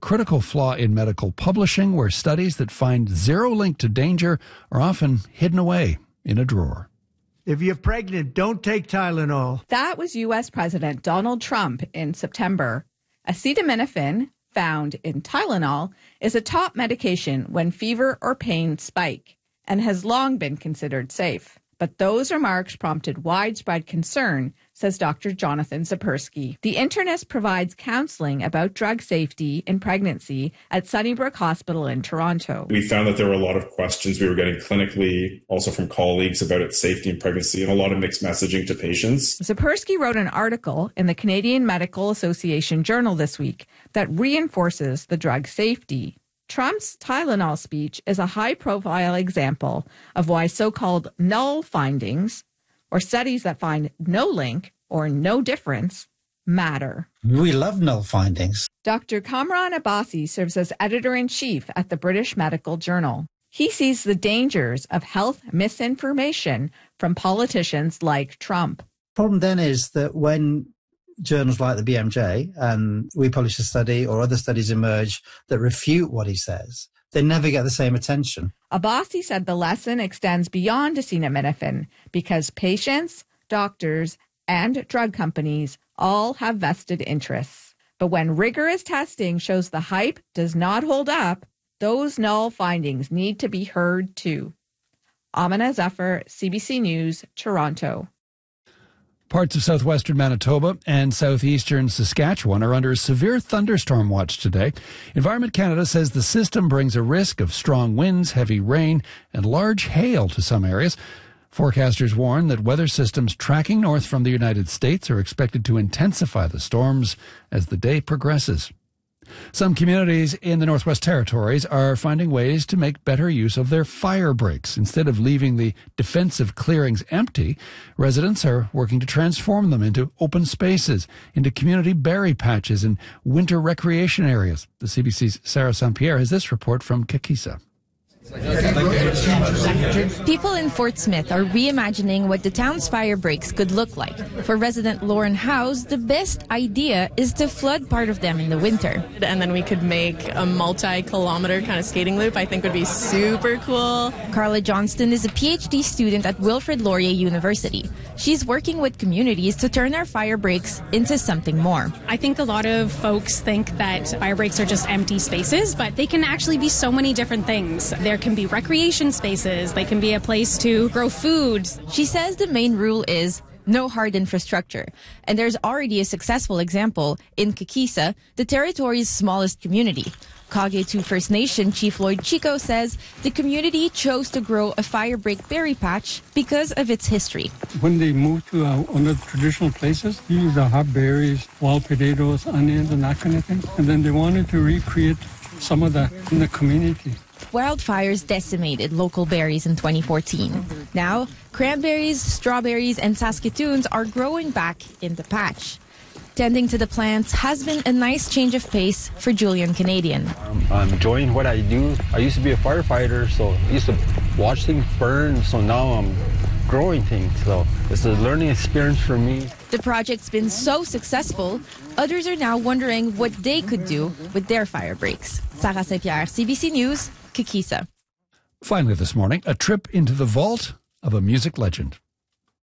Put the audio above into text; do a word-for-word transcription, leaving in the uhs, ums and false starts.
critical flaw in medical publishing, where studies that find zero link to danger are often hidden away in a drawer. If you're pregnant, don't take Tylenol. That was U S President Donald Trump in September. Acetaminophen, found in Tylenol, is a top medication when fever or pain spike and has long been considered safe. But those remarks prompted widespread concern, says Doctor Jonathan Zapersky. The internist provides counseling about drug safety in pregnancy at Sunnybrook Hospital in Toronto. We found that there were a lot of questions we were getting clinically, also from colleagues, about its safety in pregnancy, and a lot of mixed messaging to patients. Zapersky wrote an article in the Canadian Medical Association Journal this week that reinforces the drug safety. Trump's Tylenol speech is a high-profile example of why so-called null findings, or studies that find no link or no difference, matter. We love null findings. Doctor Kamran Abbasi serves as editor-in-chief at the British Medical Journal. He sees the dangers of health misinformation from politicians like Trump. The problem then is that when journals like the B M J and we publish a study or other studies emerge that refute what he says, they never get the same attention. Abbasi said the lesson extends beyond acetaminophen because patients, doctors, and drug companies all have vested interests. But when rigorous testing shows the hype does not hold up, those null findings need to be heard too. Amina Zafar, C B C News, Toronto. Parts of southwestern Manitoba and southeastern Saskatchewan are under a severe thunderstorm watch today. Environment Canada says the system brings a risk of strong winds, heavy rain, and large hail to some areas. Forecasters warn that weather systems tracking north from the United States are expected to intensify the storms as the day progresses. Some communities in the Northwest Territories are finding ways to make better use of their fire breaks. Instead of leaving the defensive clearings empty, residents are working to transform them into open spaces, into community berry patches and winter recreation areas. The C B C's Sarah Saint-Pierre has this report from Kakisa. People in Fort Smith are reimagining what the town's fire breaks could look like. For resident Lauren House, the best idea is to flood part of them in the winter. And then we could make a multi-kilometer kind of skating loop. I think would be super cool. Carla Johnston is a P H D student at Wilfrid Laurier University. She's working with communities to turn our fire breaks into something more. I think a lot of folks think that fire breaks are just empty spaces, but they can actually be so many different things. There can be recreation spaces. They can be a place to grow food. She says the main rule is no hard infrastructure. And there's already a successful example in Kakisa, the territory's smallest community. Kagetu First Nation Chief Lloyd Chico says the community chose to grow a fire break berry patch because of its history. When they moved to uh, one of the traditional places, they used to have berries, wild potatoes, onions, and that kind of thing. And then they wanted to recreate some of that in the community. Wildfires decimated local berries in twenty fourteen. Now, cranberries, strawberries, and Saskatoons are growing back in the patch. Tending to the plants has been a nice change of pace for Julian Canadian. Um, I'm enjoying what I do. I used to be a firefighter, so I used to watch things burn, so now I'm growing things. So it's a learning experience for me. The project's been so successful, others are now wondering what they could do with their fire breaks. Sarah Saint-Pierre, C B C News, Kakisa. Finally this morning, a trip into the vault of a music legend.